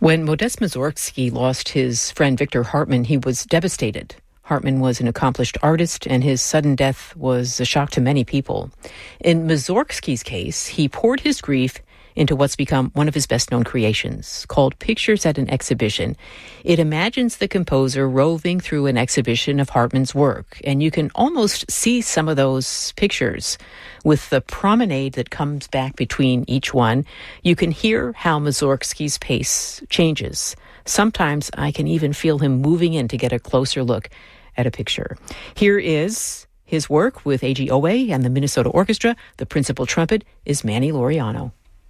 When Modest Mussorgsky lost his friend Victor Hartmann, he was devastated. Hartmann was an accomplished artist, and his sudden death was a shock to many people. In Mussorgsky's case, he poured his grief into what's become one of his best-known creations, called Pictures at an Exhibition. It imagines the composer roving through an exhibition of Hartmann's work, and you can almost see some of those pictures with the promenade that comes back between each one. You can hear how Mussorgsky's pace changes. Sometimes I can even feel him moving in to get a closer look at a picture. Here is his work with A.G. Owe and the Minnesota Orchestra. The principal trumpet is Manny Laureano.